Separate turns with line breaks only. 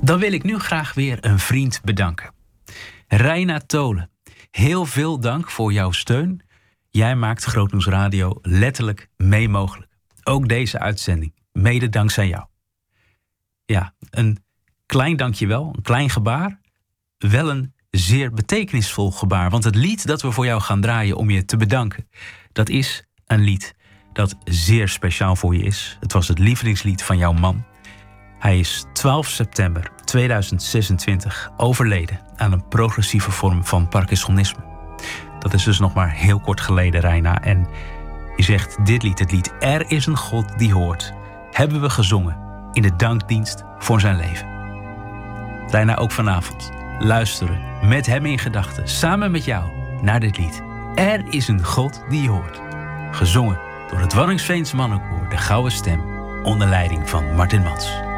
Dan wil ik nu graag weer een vriend bedanken. Reina Tolen, heel veel dank voor jouw steun. Jij maakt Grootnieuws Radio letterlijk mee mogelijk. Ook deze uitzending, mede dankzij jou. Ja, een klein dankjewel, een klein gebaar. Wel een zeer betekenisvol gebaar. Want het lied dat we voor jou gaan draaien om je te bedanken, dat is een lied dat zeer speciaal voor je is. Het was het lievelingslied van jouw man. Hij is 12 september 2026 overleden aan een progressieve vorm van Parkinsonisme. Dat is dus nog maar heel kort geleden, Reina. En je zegt dit lied, het lied Er is een God die hoort, hebben we gezongen in de dankdienst voor zijn leven. Reina, ook vanavond luisteren met hem in gedachten, samen met jou, naar dit lied. Er is een God die hoort. Gezongen door het Waddinxveens Mannenkoor, de Gouden Stem, onder leiding van Martin Mats.